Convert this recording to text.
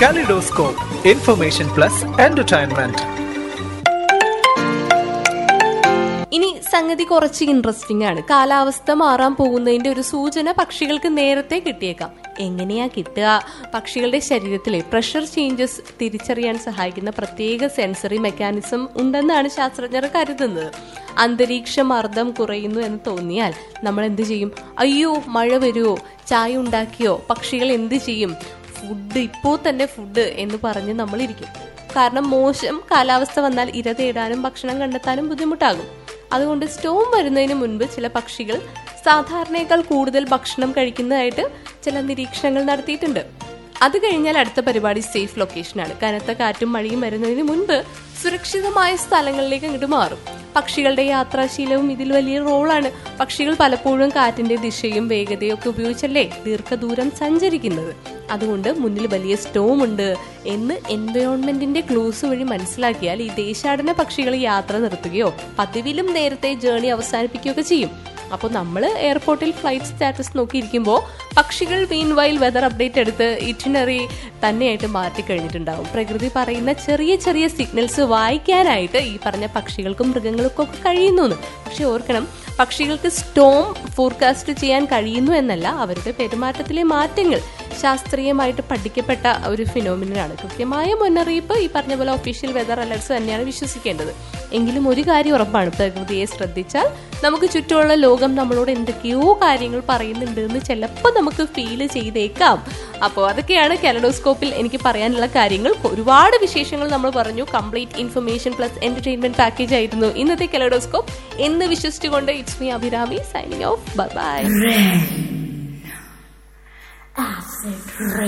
Kaleidoscope, Information Plus Entertainment. ഇനി സംഗതി കുറച്ച് ഇൻട്രസ്റ്റിംഗ് ആണ്. കാലാവസ്ഥ മാറാൻ പോകുന്നതിന്റെ ഒരു സൂചന പക്ഷികൾക്ക് നേരത്തെ കിട്ടിയേക്കാം. എങ്ങനെയാ കിട്ടുക? പക്ഷികളുടെ ശരീരത്തിലെ പ്രഷർ ചേഞ്ചസ് തിരിച്ചറിയാൻ സഹായിക്കുന്ന പ്രത്യേക സെൻസറി മെക്കാനിസം ഉണ്ടെന്നാണ് ശാസ്ത്രജ്ഞർ കരുതുന്നത്. അന്തരീക്ഷ മർദ്ദം കുറയുന്നു എന്ന് തോന്നിയാൽ നമ്മൾ എന്ത് ചെയ്യും? അയ്യോ മഴ വരുമോ, ചായ ഉണ്ടാക്കിയോ? പക്ഷികൾ എന്ത് ചെയ്യും? ഫുഡ്, ഇപ്പോ തന്നെ ഫുഡ് എന്ന് പറഞ്ഞ് നമ്മളിരിക്കും. കാരണം മോശം കാലാവസ്ഥ വന്നാൽ ഇര തേടാനും ഭക്ഷണം കണ്ടെത്താനും ബുദ്ധിമുട്ടാകും. അതുകൊണ്ട് സ്റ്റോം വരുന്നതിന് മുൻപ് ചില പക്ഷികൾ സാധാരണയേക്കാൾ കൂടുതൽ ഭക്ഷണം കഴിക്കുന്നതായിട്ട് ചില നിരീക്ഷണങ്ങൾ നടത്തിയിട്ടുണ്ട്. അത് കഴിഞ്ഞാൽ അടുത്ത പരിപാടി സേഫ് ലൊക്കേഷനാണ്. കനത്ത കാറ്റും മഴയും വരുന്നതിന് മുൻപ് സുരക്ഷിതമായ സ്ഥലങ്ങളിലേക്ക് അങ്ങോട്ട് മാറും. പക്ഷികളുടെ യാത്രാശീലവും ഇതിൽ വലിയ റോളാണ്. പക്ഷികൾ പലപ്പോഴും കാറ്റിന്റെ ദിശയും വേഗതയും ഒക്കെ ഉപയോഗിച്ചല്ലേ ദീർഘദൂരം സഞ്ചരിക്കുന്നത്. അതുകൊണ്ട് മുന്നിൽ വലിയ സ്റ്റോം ഉണ്ട് എന്ന് എൻവയോൺമെന്റിന്റെ ക്ലൂസ് വഴി മനസ്സിലാക്കിയാൽ ഈ ദേശാടന പക്ഷികൾ യാത്ര നിർത്തുകയോ പതിവിലും നേരത്തെ ജേർണി അവസാനിപ്പിക്കുകയൊക്കെ ചെയ്യും. അപ്പോൾ നമ്മൾ എയർപോർട്ടിൽ ഫ്ലൈറ്റ് സ്റ്റാറ്റസ് നോക്കിയിരിക്കുമ്പോൾ പക്ഷികൾ മീൻവൈൽ വെതർ അപ്ഡേറ്റ് എടുത്ത് ഇറ്റിനറി തന്നെയായിട്ട് മാറ്റിക്കഴിഞ്ഞിട്ടുണ്ടാവും. പ്രകൃതി പറയുന്ന ചെറിയ ചെറിയ സിഗ്നൽസ് വായിക്കാനായിട്ട് ഈ പറഞ്ഞ പക്ഷികൾക്കും മൃഗങ്ങൾക്കും ഒക്കെ കഴിയുന്നു. പക്ഷെ ഓർക്കണം, പക്ഷികൾക്ക് സ്റ്റോം ഫോർകാസ്റ്റ് ചെയ്യാൻ കഴിയുന്നു എന്നല്ല, അവരുടെ പെരുമാറ്റത്തിലെ മാറ്റങ്ങൾ ശാസ്ത്രീയമായിട്ട് പഠിക്കപ്പെട്ട ഒരു ഫിനോമിനലാണ്. കൃത്യമായ മുന്നറിയിപ്പ് ഈ പറഞ്ഞ പോലെ ഒഫീഷ്യൽ വെതർ അലർട്ട്സ് തന്നെയാണ് വിശ്വസിക്കേണ്ടത്. എങ്കിലും ഒരു കാര്യം ഉറപ്പാണ്, പ്രകൃതിയെ ശ്രദ്ധിച്ചാൽ നമുക്ക് ചുറ്റുമുള്ള ലോകം നമ്മളോട് എന്തൊക്കെയോ കാര്യങ്ങൾ പറയുന്നുണ്ട് എന്ന് ചിലപ്പോൾ നമുക്ക് ഫീൽ ചെയ്തേക്കാം. അപ്പോൾ അതൊക്കെയാണ് കെലഡോസ്കോപ്പിൽ എനിക്ക് പറയാനുള്ള കാര്യങ്ങൾ. ഒരുപാട് വിശേഷങ്ങൾ നമ്മൾ പറഞ്ഞു. Complete information plus entertainment package ആയിരുന്നു ഇന്നത്തെ കെലഡോസ്കോപ്പ് എന്ന് വിശ്വസിച്ചുകൊണ്ട് it's me Abhirami signing off. Bye bye.